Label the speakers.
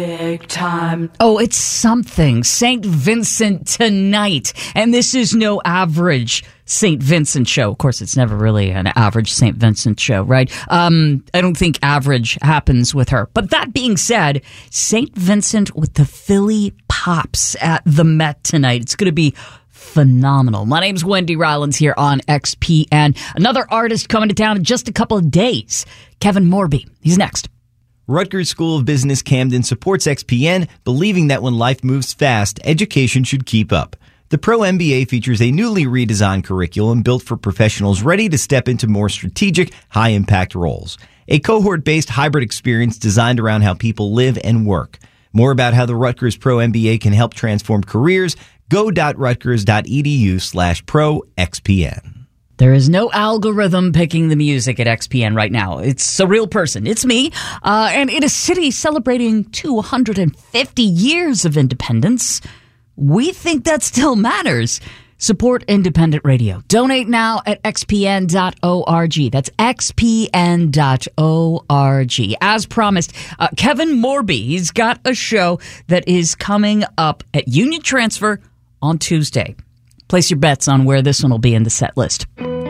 Speaker 1: Big time.
Speaker 2: Oh, it's something. St. Vincent tonight. And this is no average St. Vincent show. Of course, it's never really an average St. Vincent show, right? I don't think average happens with her. But that being said, St. Vincent with the Philly Pops at the Met tonight. It's going to be phenomenal. My name's Wendy Rollins here on XPN. Another artist coming to town in just a couple of days. Kevin Morby. He's next.
Speaker 3: Rutgers School of Business Camden supports XPN, believing that when life moves fast, education should keep up. The Pro MBA features a newly redesigned curriculum built for professionals ready to step into more strategic, high-impact roles. A cohort-based hybrid experience designed around how people live and work. More about how the Rutgers Pro MBA can help transform careers, go.rutgers.edu/pro-XPN.
Speaker 2: There is no algorithm picking the music at XPN right now. It's a real person. It's me. And in a city celebrating 250 years of independence, we think that still matters. Support independent radio. Donate now at xpn.org. That's xpn.org. As promised, Kevin Morby, he's got a show that is coming up at Union Transfer on Tuesday. Place your bets on where this one will be in the set list.